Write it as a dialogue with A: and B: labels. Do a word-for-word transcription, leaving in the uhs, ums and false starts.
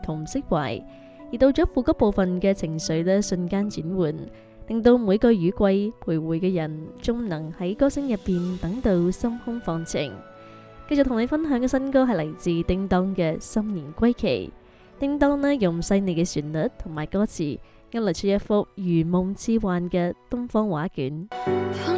A: 同釋懷，而到咗副歌部分嘅情緒呢瞬間轉換，令到每個雨季徘徊嘅人，終能喺歌聲入邊等到心空放晴。繼續同你分享嘅新歌係嚟自叮當嘅《心然歸期》。叮當呢用細膩嘅旋律同埋歌詞，勾勒出一幅如夢似幻嘅東方畫卷。